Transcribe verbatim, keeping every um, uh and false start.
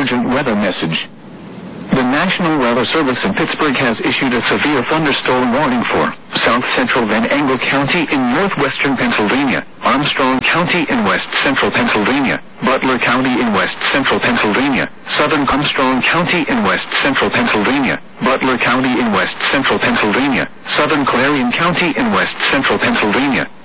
emergent weather message. The National Weather Service in Pittsburgh has issued a severe thunderstorm warning for South Central Van Angle County in northwestern Pennsylvania, Armstrong County in west central Pennsylvania, Butler County in west central Pennsylvania, Southern Armstrong County in west central Pennsylvania, Butler County in west central Pennsylvania, Southern Clarion County in west central Pennsylvania,